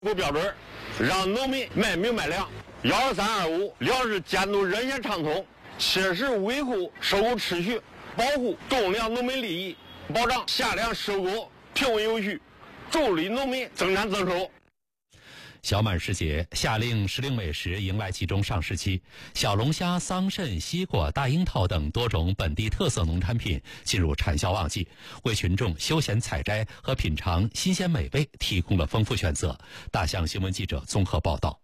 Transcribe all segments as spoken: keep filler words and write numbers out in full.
不标准，让农民卖明卖亮。幺二三二五，粮食监督热线畅通，切实维护收购秩序，保护种粮农民利益，保障夏粮收购平稳有序，助力农民增产增收。 小满时节，夏令时令美食迎来集中上市期，小龙虾、桑葚、西瓜、大樱桃等多种本地特色农产品进入产销旺季，为群众休闲采摘和品尝新鲜美味提供了丰富选择。大象新闻记者综合报道。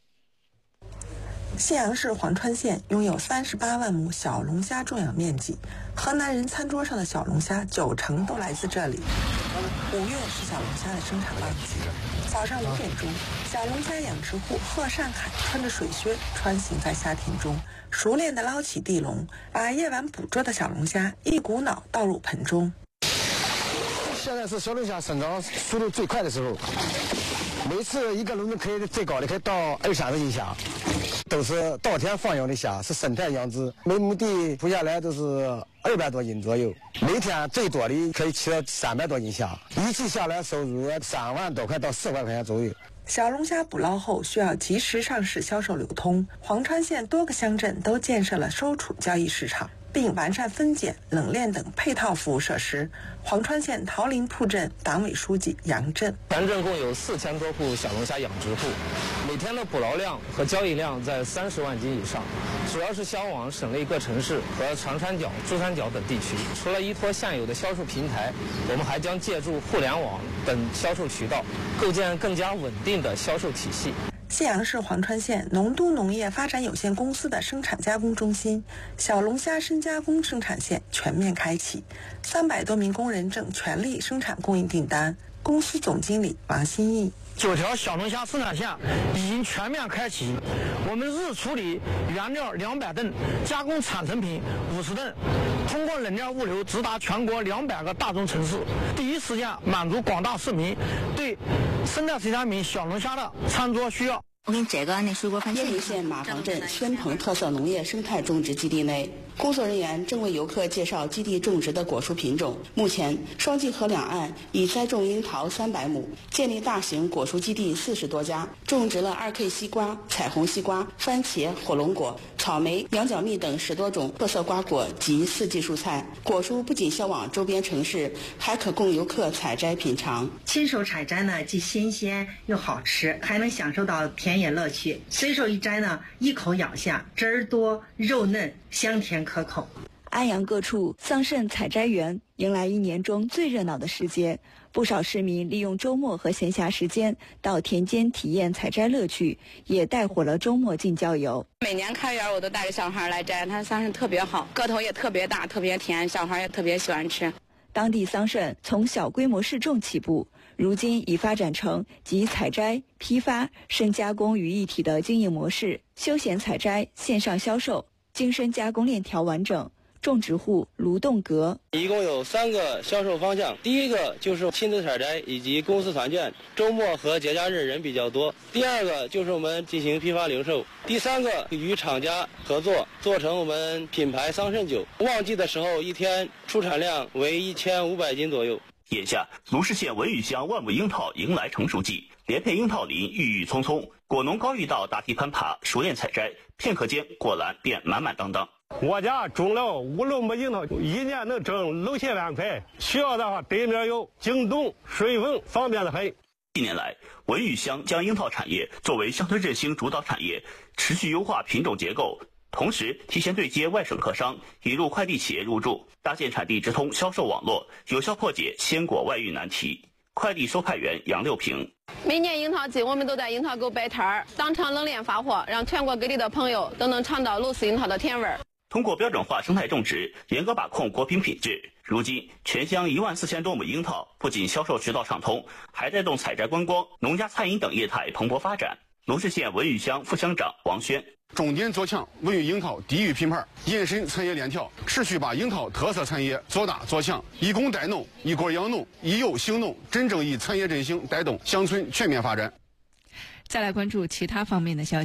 信阳市黄川县拥有三十八万亩小龙虾种养面积，河南人餐桌上的小龙虾九成都来自这里。五月是小龙虾的生产旺季，早上五点钟，小龙虾养殖户贺善海穿着水靴穿行在虾田中，熟练地捞起地笼，把夜晚捕捉的小龙虾一股脑倒入盆中。 现在是小龙虾生长速度最快的时候，每次一个笼子可以最高的可以到二三十斤虾，都是稻田放养的虾，是生态养殖，每亩地捕下来都是二百多斤左右，每天最多的可以吃到三百多斤虾，一期下来收入三万多块到四万块钱左右。 小龙虾捕捞后需要及时上市销售流通，黄川县多个乡镇都建设了收储交易市场，并完善分拣、冷链等配套服务设施。黄川县桃林铺镇党委书记杨震： 全镇共有四千多户小龙虾养殖户，每天的捕捞量和交易量在三十万斤以上，主要是销往省内各城市和长三角、珠三角等地区。除了依托现有的销售平台，我们还将借助互联网等销售渠道，构建更加稳定的销售体系。 信阳市黄川县农都农业发展有限公司的生产加工中心小龙虾深加工生产线全面开启，三百多名工人正全力生产供应订单。公司总经理王新义： 九条小龙虾生产线已经全面开启，我们日处理原料两百吨，加工产成品五十吨，通过冷链物流直达全国两百个大中城市，第一时间满足广大市民对生态水产品小龙虾的餐桌需要。 我给你摘个那水果番茄。 雁鸣县马房镇宣鹏特色农业生态种植基地内，工作人员正为游客介绍基地种植的果蔬品种。目前，双济河两岸已栽种樱桃三百亩，建立大型果蔬基地四十多家，种植了二 K 西瓜、彩虹西瓜、番茄、火龙果、草莓、羊角蜜等十多种特色瓜果及四季蔬菜。果蔬不仅销往周边城市，还可供游客采摘品尝。 亲手采摘呢，既新鲜又好吃，还能享受到田野乐趣。随手一摘呢，一口咬下，汁儿多、肉嫩、香甜可口。 安阳各处桑葚采摘园迎来一年中最热闹的时节，不少市民利用周末和闲暇时间到田间体验采摘乐趣，也带火了周末近郊游。 每年开园我都带着小孩来摘，它桑葚特别好，个头也特别大，特别甜，小孩也特别喜欢吃。 当地桑葚从小规模试种起步，如今已发展成集采摘、批发、深加工于一体的经营模式，休闲采摘、线上销售、精深加工链条完整。种植户卢栋阁： 一共有三个销售方向，第一个就是亲子采摘以及公司团建，周末和节假日人比较多；第二个就是我们进行批发零售；第三个与厂家合作做成我们品牌桑葚酒，旺季的时候一天出产量为一千五百斤左右。 眼下，卢氏县文峪乡万亩樱桃迎来成熟季，连片樱桃林郁郁葱葱，果农高遇到大梯攀爬，熟练采摘，片刻间果篮便满满当当。 我家种了五六亩樱桃，一年能挣六千万块。需要的话，对面有京东、顺丰，方便的很。 近年来，文峪乡将樱桃产业作为乡村振兴主导产业，持续优化品种结构，同时提前对接外省客商，引入快递企业入驻，搭建产地直通销售网络，有效破解鲜果外运难题。快递收派员杨六平： 每年樱桃季，我们都在樱桃沟摆摊儿，当场冷链发货，让全国各地的朋友都能尝到卢氏樱桃的甜味儿。 通过标准化生态种植，严格把控果品品质。如今，全乡一万四千多亩樱桃，不仅销售渠道畅通，还带动采摘观光、农家餐饮等业态蓬勃发展。卢氏县文峪乡副乡长王轩： 重点做强文峪樱桃地域品牌，延伸产业链条，持续把樱桃特色产业做大做强，以工带农，以果养农，以友行农，真正以产业振兴带动乡村全面发展。 再来关注其他方面的消息。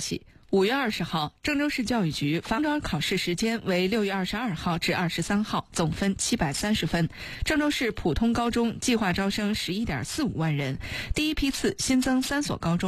五月二十号，郑州市教育局发招考试时间为六月二十二号至二十三号，总分七百三十分。郑州市普通高中计划招生十一点四五万人，第一批次新增三所高中。